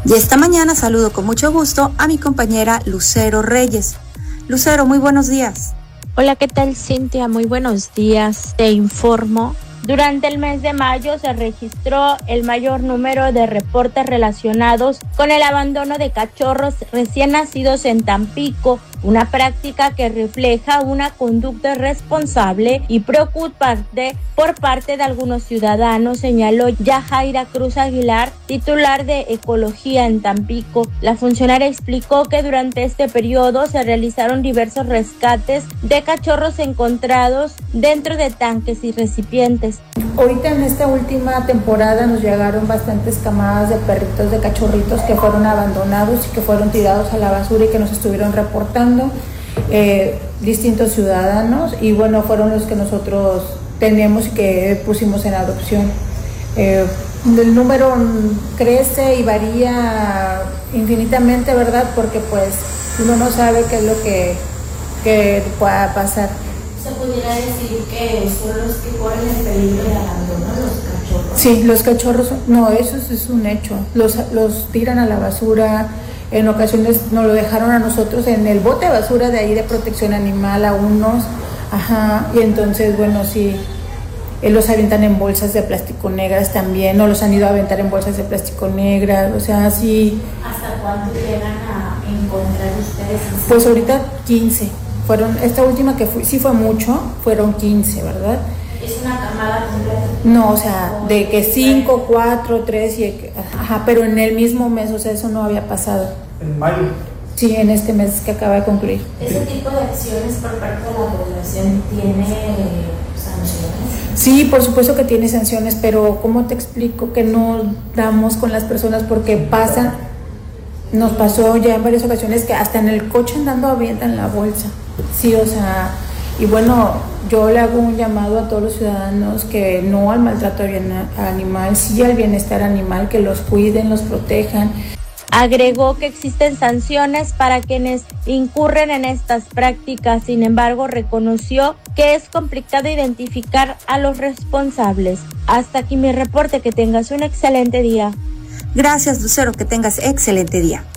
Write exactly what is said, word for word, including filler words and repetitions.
Y esta mañana saludo con mucho gusto a mi compañera Lucero Reyes. Lucero, muy buenos días. Hola, ¿qué tal, Cintia? Muy buenos días. Te informo. Durante el mes de mayo se registró el mayor número de reportes relacionados con el abandono de cachorros recién nacidos en Tampico, una práctica que refleja una conducta irresponsable y preocupante por parte de algunos ciudadanos, señaló Yajaira Cruz Aguilar, titular de Ecología en Tampico. La funcionaria explicó que durante este periodo se realizaron diversos rescates de cachorros encontrados dentro de tanques y recipientes. Ahorita en esta última temporada nos llegaron bastantes camadas de perritos, de cachorritos que fueron abandonados y que fueron tirados a la basura y que nos estuvieron reportando eh, distintos ciudadanos, y bueno, fueron los que nosotros tenemos y que pusimos en adopción. Eh, el número crece y varía infinitamente, ¿verdad? Porque pues uno no sabe qué es lo que, que pueda pasar. ¿Se pudiera decir que son los que corren el peligro de abandono, los cachorros? Sí, los cachorros, no, eso es, es un hecho. Los, los tiran a la basura, en ocasiones nos lo dejaron a nosotros en el bote de basura de ahí de protección animal a unos, ajá, y entonces, bueno, sí, eh, los avientan en bolsas de plástico negras también, no los han ido a aventar en bolsas de plástico negras, o sea, sí. ¿Hasta cuánto llegan a encontrar ustedes? Pues ahorita quince. Fueron, esta última que fue, sí fue mucho, fueron quince, ¿verdad? ¿Es una camada completa? No, o sea, de que cinco, cuatro, tres, y, ajá, pero en el mismo mes, o sea, eso no había pasado. ¿En mayo? Sí, en este mes que acaba de concluir. ¿Ese tipo de acciones por parte de la población tiene sanciones? Sí, por supuesto que tiene sanciones, pero ¿cómo te explico que no damos con las personas? Porque pasan, nos pasó ya en varias ocasiones que hasta en el coche andando avientan la bolsa. Sí, o sea, y bueno, yo le hago un llamado a todos los ciudadanos que no al maltrato animal, sí al bienestar animal, que los cuiden, los protejan. Agregó que existen sanciones para quienes incurren en estas prácticas, sin embargo, reconoció que es complicado identificar a los responsables. Hasta aquí mi reporte, que tengas un excelente día. Gracias, Lucero, que tengas excelente día.